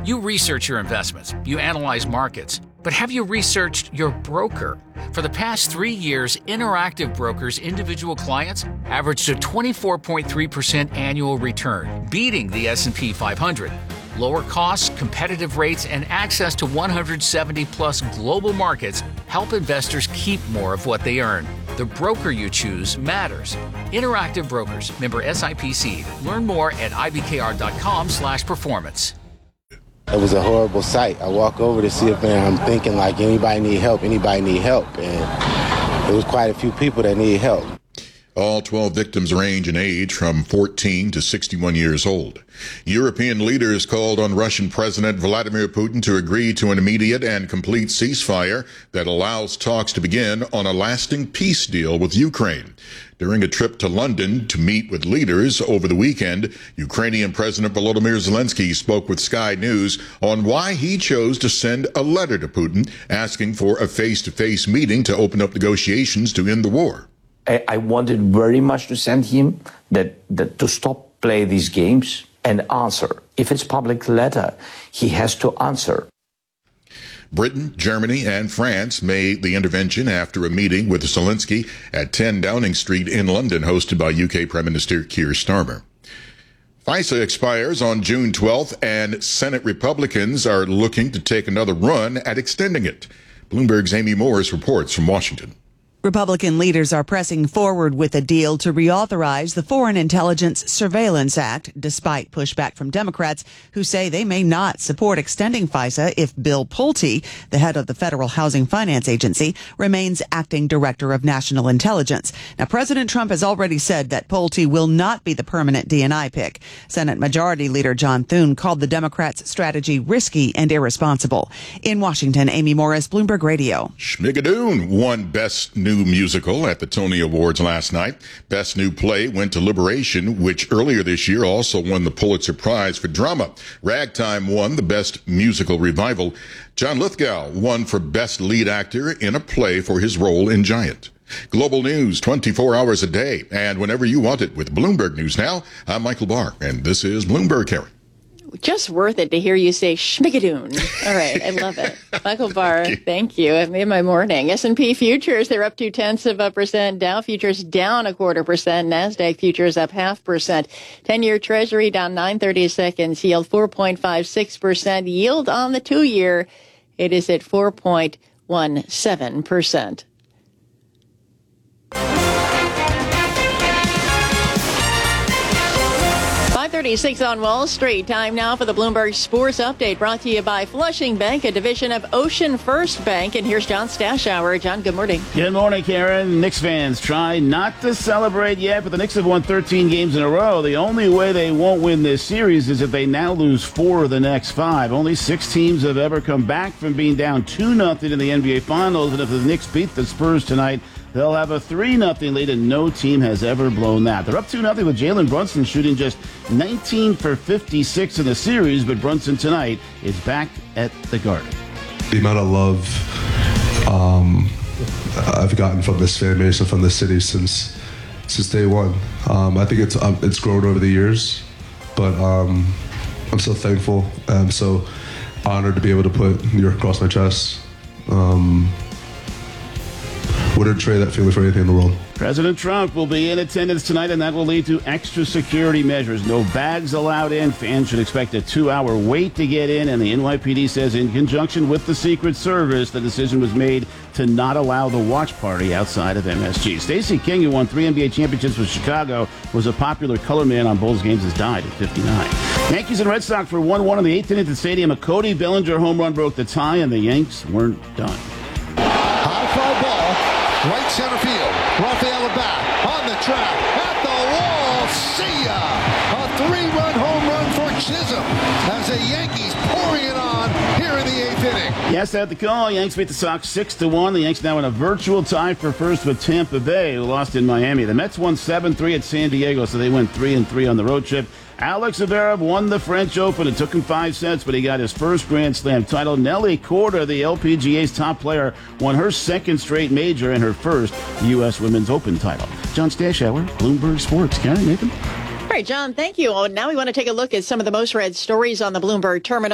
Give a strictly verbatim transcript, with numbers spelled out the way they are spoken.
You research your investments, you analyze markets, but have you researched your broker? For the past three years, Interactive Brokers' individual clients averaged a twenty-four point three percent annual return, beating the S and P five hundred. Lower costs, competitive rates, and access to one hundred seventy plus global markets help investors keep more of what they earn. The broker you choose matters. Interactive Brokers, member S I P C. Learn more at I B K R dot com slash performance. It was a horrible sight. I walk over to see it, and I'm thinking, like, anybody need help, anybody need help. And there was quite a few people that need help. All twelve victims range in age from fourteen to sixty-one years old. European leaders called on Russian President Vladimir Putin to agree to an immediate and complete ceasefire that allows talks to begin on a lasting peace deal with Ukraine. During a trip to London to meet with leaders over the weekend, Ukrainian President Volodymyr Zelensky spoke with Sky News on why he chose to send a letter to Putin asking for a face-to-face meeting to open up negotiations to end the war. I wanted very much to send him that, that to stop play these games and answer. If it's public letter, he has to answer. Britain, Germany, and France made the intervention after a meeting with Zelensky at ten Downing Street in London, hosted by U K Prime Minister Keir Starmer. FISA expires on June twelfth, and Senate Republicans are looking to take another run at extending it. Bloomberg's Amy Morris reports from Washington. Republican leaders are pressing forward with a deal to reauthorize the Foreign Intelligence Surveillance Act, despite pushback from Democrats who say they may not support extending FISA if Bill Pulte, the head of the Federal Housing Finance Agency, remains acting director of national intelligence. Now, President Trump has already said that Pulte will not be the permanent D and I pick. Senate Majority Leader John Thune called the Democrats' strategy risky and irresponsible. In Washington, Amy Morris, Bloomberg Radio. Schmigadoon won Best New Musical at the Tony Awards last night. Best New Play went to Liberation, which earlier this year also won the Pulitzer Prize for Drama. Ragtime won the Best Musical Revival. John Lithgow won for Best Lead Actor in a Play for his role in Giant. Global news twenty-four hours a day and whenever you want it with Bloomberg News Now. I'm Michael Barr, and this is Bloomberg Karen. Just worth it to hear you say schmigadoon. All right, I love it. Michael Barr, thank you. I've made my morning. S and P futures, they're up two tenths of a percent. Dow futures down a quarter percent. NASDAQ futures up half percent. ten-year Treasury down nine thirty-seconds. Yield four point five six percent. Yield on the two-year, it is at four point one seven percent. five thirty-six on Wall Street. Time now for the Bloomberg Sports Update, brought to you by Flushing Bank, a division of Ocean First Bank. And here's John Stashower. John, good morning. Good morning, Karen. Knicks fans try not to celebrate yet, but the Knicks have won thirteen games in a row. The only way they won't win this series is if they now lose four of the next five. Only six teams have ever come back from being down two nothing in the N B A Finals, and if the Knicks beat the Spurs tonight, they'll have a three nothing lead, and no team has ever blown that. They're up two nothing with Jalen Brunson shooting just nineteen for fifty-six in the series, but Brunson tonight is back at the Garden. The amount of love um, I've gotten from this fan base and from this city since since day one. Um, I think it's um, it's grown over the years, but um, I'm so thankful. I'm so honored to be able to put New York across my chest. Um, Wouldn't trade that feeling for anything in the world. President Trump will be in attendance tonight, and that will lead to extra security measures. No bags allowed in. Fans should expect a two-hour wait to get in, and the N Y P D says in conjunction with the Secret Service, the decision was made to not allow the watch party outside of M S G. Stacey King, who won three N B A championships with Chicago, was a popular color man on Bulls games, has died at fifty-nine. Yankees and Red Sox were one one in the eighth inning at the stadium. A Cody Bellinger home run broke the tie, and the Yanks weren't done. High fly ball, right center field. Rafael back on the track, at the wall. See ya! A three-run home run for Chisholm as the Yankees pouring it on here in the eighth inning. Yes, at the call, Yanks beat the Sox six to one. The Yanks now in a virtual tie for first with Tampa Bay, who lost in Miami. The Mets won seven three at San Diego, so they went three and three on the road trip. Alex Zverev won the French Open. It took him five sets, but he got his first Grand Slam title. Nelly Korda, the L P G A's top player, won her second straight major and her first U S Women's Open title. John Stashower, Bloomberg Sports. Karen, Nathan? All right, John, thank you. Oh, now we want to take a look at some of the most read stories on the Bloomberg terminal.